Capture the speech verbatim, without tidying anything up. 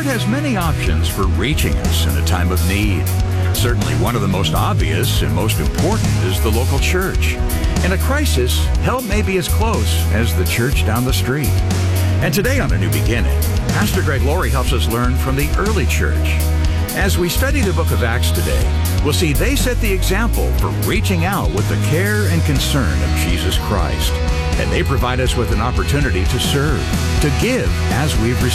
has many options for reaching us in a time of need. Certainly one of the most obvious and most important is the local church. In a crisis, help may be as close as the church down the street. And today on A New Beginning, Pastor Greg Laurie helps us learn from the early church. As we study the book of Acts today, we'll see they set the example for reaching out with the care and concern of Jesus Christ. And they provide us with an opportunity to serve, to give as we've received.